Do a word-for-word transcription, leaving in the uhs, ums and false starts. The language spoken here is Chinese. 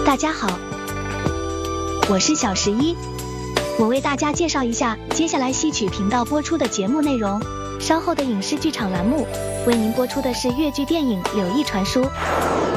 大家好，我是小十一，我为大家介绍一下接下来戏曲频道播出的节目内容。稍后的影视剧场栏目为您播出的是粤剧电影《柳毅传书》。